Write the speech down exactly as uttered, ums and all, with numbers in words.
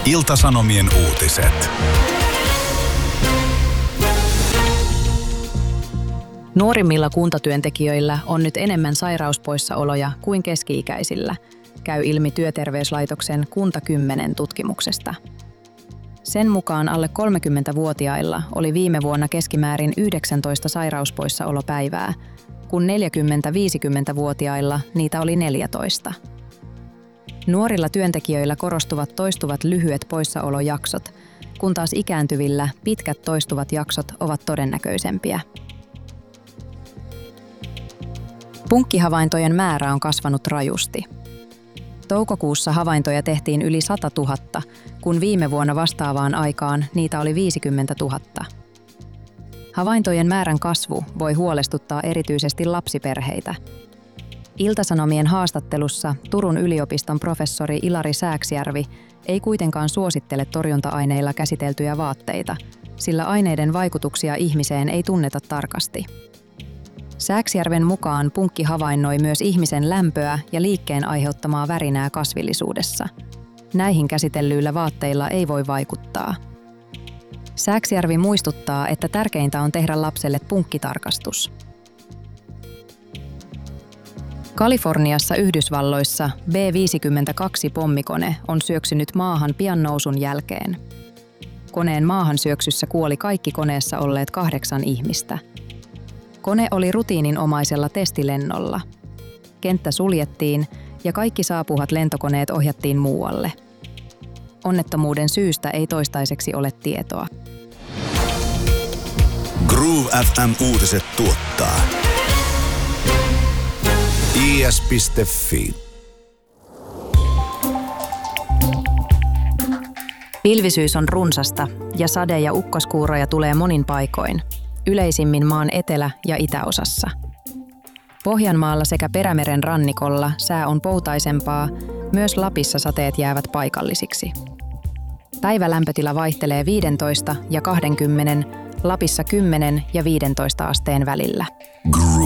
Ilta-Sanomien uutiset. Nuorimmilla kuntatyöntekijöillä on nyt enemmän sairauspoissaoloja kuin keski-ikäisillä, käy ilmi Työterveyslaitoksen Kunta kymmenen tutkimuksesta. Sen mukaan alle kolmekymmentävuotiailla oli viime vuonna keskimäärin yhdeksäntoista sairauspoissaolopäivää, kun neljäkymmentä-viisikymmentävuotiailla niitä oli neljätoista. Nuorilla työntekijöillä korostuvat toistuvat lyhyet poissaolojaksot, kun taas ikääntyvillä pitkät toistuvat jaksot ovat todennäköisempiä. Punkkihavaintojen määrä on kasvanut rajusti. Toukokuussa havaintoja tehtiin yli sata tuhatta, kun viime vuonna vastaavaan aikaan niitä oli viisikymmentätuhatta. Havaintojen määrän kasvu voi huolestuttaa erityisesti lapsiperheitä. Ilta-Sanomien haastattelussa Turun yliopiston professori Ilari Sääksjärvi ei kuitenkaan suosittele torjunta-aineilla käsiteltyjä vaatteita, sillä aineiden vaikutuksia ihmiseen ei tunneta tarkasti. Sääksjärven mukaan punkki havainnoi myös ihmisen lämpöä ja liikkeen aiheuttamaa värinää kasvillisuudessa. Näihin käsitellyillä vaatteilla ei voi vaikuttaa. Sääksjärvi muistuttaa, että tärkeintä on tehdä lapselle punkkitarkastus. Kaliforniassa Yhdysvalloissa B viisikymmentäkaksi-pommikone on syöksynyt maahan pian nousun jälkeen. Koneen maahan syöksyssä kuoli kaikki koneessa olleet kahdeksan ihmistä. Kone oli rutiininomaisella testilennolla. Kenttä suljettiin ja kaikki saapuvat lentokoneet ohjattiin muualle. Onnettomuuden syystä ei toistaiseksi ole tietoa. Groove F M-uutiset tuottaa I S piste Fi. Pilvisyys on runsasta ja sade- ja ukkoskuuroja tulee monin paikoin, yleisimmin maan etelä- ja itäosassa. Pohjanmaalla sekä Perämeren rannikolla sää on poutaisempaa, myös Lapissa sateet jäävät paikallisiksi. Päivälämpötila vaihtelee viisitoista ja kaksikymmentä, Lapissa kymmenen ja viisitoista asteen välillä.